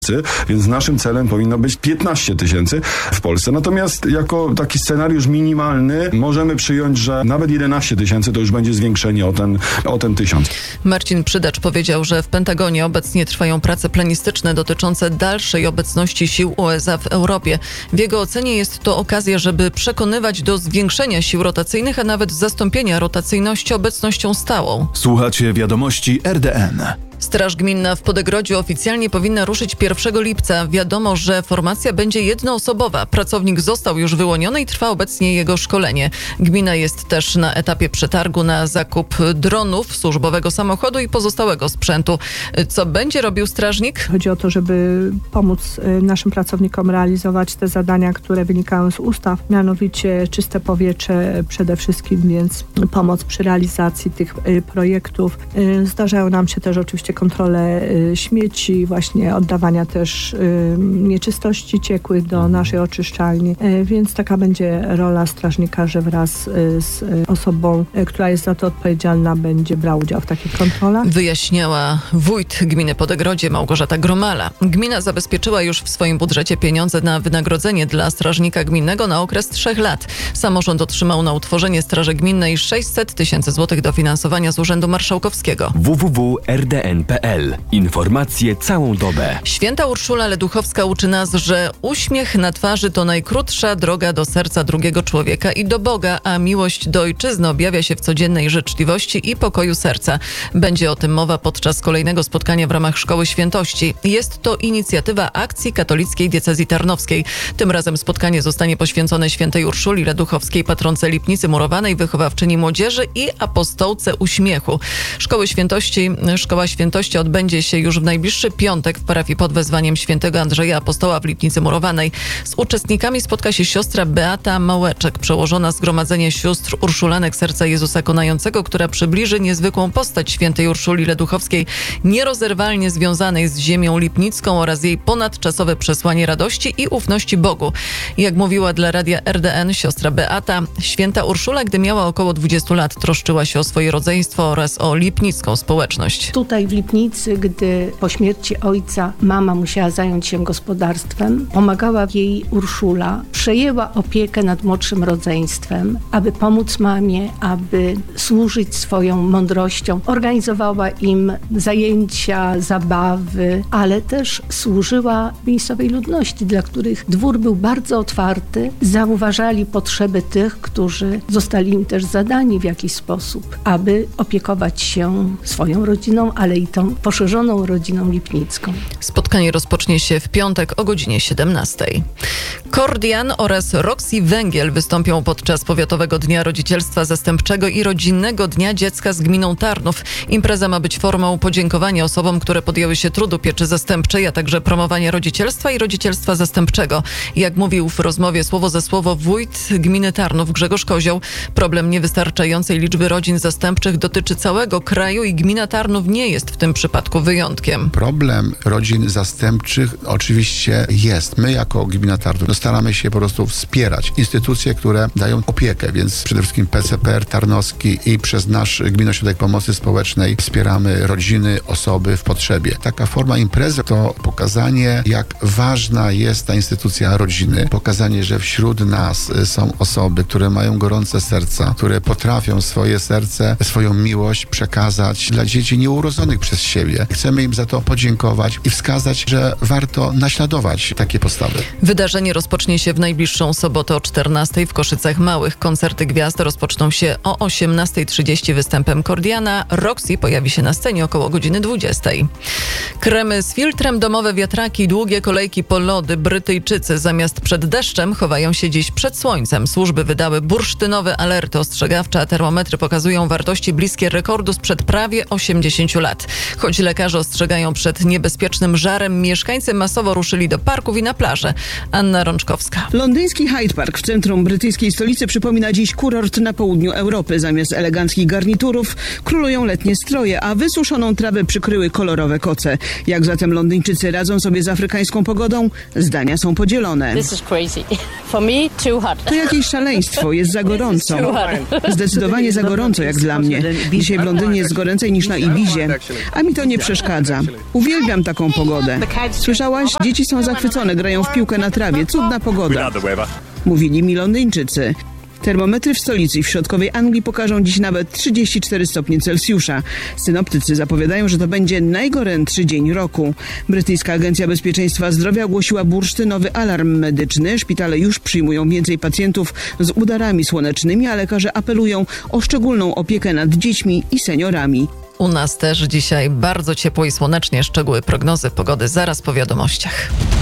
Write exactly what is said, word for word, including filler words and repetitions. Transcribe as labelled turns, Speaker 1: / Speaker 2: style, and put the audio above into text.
Speaker 1: Więc naszym celem powinno być piętnaście tysięcy w Polsce. Natomiast jako taki scenariusz minimalny możemy przyjąć, że nawet jedenaście tysięcy to już będzie zwiększenie o ten, o ten tysiąc.
Speaker 2: Marcin Przydacz powiedział, że w Pentagonie obecnie trwają prace planistyczne dotyczące dalszej obecności sił U S A w Europie. W jego ocenie jest to okazja, żeby przekonywać do zwiększenia sił rotacyjnych, a nawet zastąpienia rotacyjności obecnością stałą.
Speaker 3: Słuchacie wiadomości R D N.
Speaker 2: Straż Gminna w Podegrodziu oficjalnie powinna ruszyć pierwszego lipca. Wiadomo, że formacja będzie jednoosobowa. Pracownik został już wyłoniony i trwa obecnie jego szkolenie. Gmina jest też na etapie przetargu na zakup dronów, służbowego samochodu i pozostałego sprzętu. Co będzie robił strażnik?
Speaker 4: Chodzi o to, żeby pomóc naszym pracownikom realizować te zadania, które wynikają z ustaw, mianowicie czyste powietrze przede wszystkim, więc pomoc przy realizacji tych projektów. Zdarzają nam się też oczywiście kontrolę y, śmieci, właśnie oddawania też y, nieczystości ciekłych do naszej oczyszczalni, y, więc taka będzie rola strażnika, że wraz y, z y, osobą, y, która jest za to odpowiedzialna, będzie brał udział w takich kontrolach.
Speaker 2: Wyjaśniała wójt gminy Podegrodzie Małgorzata Gromala. Gmina zabezpieczyła już w swoim budżecie pieniądze na wynagrodzenie dla strażnika gminnego na okres trzech lat. Samorząd otrzymał na utworzenie Straży Gminnej sześćset tysięcy złotych dofinansowania z Urzędu Marszałkowskiego.
Speaker 5: w w w kropka r d n kropka p l. Informacje całą dobę.
Speaker 2: Święta Urszula Leduchowska uczy nas, że uśmiech na twarzy to najkrótsza droga do serca drugiego człowieka i do Boga, a miłość do ojczyzny objawia się w codziennej życzliwości i pokoju serca. Będzie o tym mowa podczas kolejnego spotkania w ramach Szkoły Świętości. Jest to inicjatywa Akcji Katolickiej Diecezji Tarnowskiej. Tym razem spotkanie zostanie poświęcone Świętej Urszuli Leduchowskiej, patronce Lipnicy Murowanej, wychowawczyni młodzieży i apostołce uśmiechu. Szkoły Świętości, Szkoła Świętości odbędzie się już w najbliższy piątek w parafii pod wezwaniem świętego Andrzeja Apostoła w Lipnicy Murowanej. Z uczestnikami spotka się siostra Beata Małeczek, przełożona Zgromadzenia Sióstr Urszulanek Serca Jezusa Konającego, która przybliży niezwykłą postać Świętej Urszuli Leduchowskiej, nierozerwalnie związanej z ziemią lipnicką oraz jej ponadczasowe przesłanie radości i ufności Bogu. Jak mówiła dla radia R D N siostra Beata, Święta Urszula, gdy miała około dwudziestu lat, troszczyła się o swoje rodzeństwo oraz o lipnicką społeczność.
Speaker 6: Tutaj w Lipnicy, gdy po śmierci ojca mama musiała zająć się gospodarstwem, pomagała jej Urszula, przejęła opiekę nad młodszym rodzeństwem, aby pomóc mamie, aby służyć swoją mądrością. Organizowała im zajęcia, zabawy, ale też służyła miejscowej ludności, dla których dwór był bardzo otwarty. Zauważali potrzeby tych, którzy zostali im też zadani w jakiś sposób, aby opiekować się swoją rodziną, ale i tą poszerzoną rodziną lipnicką.
Speaker 2: Spotkanie rozpocznie się w piątek o godzinie siedemnastej. Kordian oraz Roxy Węgiel wystąpią podczas Powiatowego Dnia Rodzicielstwa Zastępczego i Rodzinnego Dnia Dziecka z gminą Tarnów. Impreza ma być formą podziękowania osobom, które podjęły się trudu pieczy zastępczej, a także promowania rodzicielstwa i rodzicielstwa zastępczego. Jak mówił w rozmowie słowo za słowo wójt gminy Tarnów Grzegorz Kozioł, problem niewystarczającej liczby rodzin zastępczych dotyczy całego kraju i gmina Tarnów nie jest w tym przypadku wyjątkiem.
Speaker 7: Problem rodzin zastępczych oczywiście jest. My jako gmina Tarnów staramy się po prostu wspierać instytucje, które dają opiekę, więc przede wszystkim P C P R Tarnowski i przez nasz Gminny Ośrodek Pomocy Społecznej wspieramy rodziny, osoby w potrzebie. Taka forma imprezy to pokazanie, jak ważna jest ta instytucja rodziny. Pokazanie, że wśród nas są osoby, które mają gorące serca, które potrafią swoje serce, swoją miłość przekazać dla dzieci nieurodzonych przez siebie. Chcemy im za to podziękować i wskazać, że warto naśladować takie postawy.
Speaker 2: Wydarzenie rozpocznie się w najbliższą sobotę o czternastej w Koszycach Małych. Koncerty gwiazd rozpoczną się o osiemnastej trzydzieści występem Kordiana. Roxy pojawi się na scenie około godziny dwudziestej. Kremy z filtrem, domowe wiatraki, długie kolejki po lody. Brytyjczycy zamiast przed deszczem chowają się dziś przed słońcem. Służby wydały bursztynowe alerty ostrzegawcze, a termometry pokazują wartości bliskie rekordu sprzed prawie osiemdziesięciu lat. Choć lekarze ostrzegają przed niebezpiecznym żarem, mieszkańcy masowo ruszyli do parków i na plażę. Anna Rączkowska.
Speaker 8: Londyński Hyde Park w centrum brytyjskiej stolicy przypomina dziś kurort na południu Europy. Zamiast eleganckich garniturów królują letnie stroje, a wysuszoną trawę przykryły kolorowe koce. Jak zatem Londyńczycy radzą sobie z afrykańską pogodą? Zdania są podzielone. To jakieś szaleństwo, jest za gorąco. Zdecydowanie za gorąco jak dla mnie. Dzisiaj w Londynie jest goręcej niż na Ibizie. a mi to nie przeszkadza. Uwielbiam taką pogodę. Słyszałaś? Dzieci są zachwycone, grają w piłkę na trawie. Cudna pogoda. Mówili mi Londyńczycy. Termometry w stolicy i w środkowej Anglii pokażą dziś nawet trzydzieści cztery stopnie Celsjusza. Synoptycy zapowiadają, że to będzie najgorętszy dzień roku. Brytyjska Agencja Bezpieczeństwa Zdrowia ogłosiła bursztynowy alarm medyczny. Szpitale już przyjmują więcej pacjentów z udarami słonecznymi, a lekarze apelują o szczególną opiekę nad dziećmi i seniorami.
Speaker 2: U nas też dzisiaj bardzo ciepło i słonecznie. Szczegóły prognozy pogody zaraz po wiadomościach.